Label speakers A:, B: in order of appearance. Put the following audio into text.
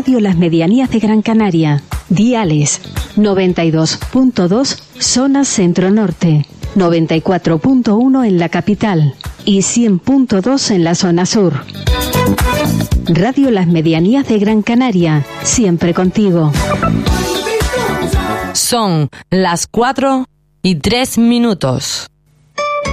A: Radio Las Medianías de Gran Canaria. Diales 92.2 zona centro-norte, 94.1 en la capital y 100.2 en la zona sur. Radio Las Medianías de Gran Canaria, siempre contigo.
B: Son las 4:03.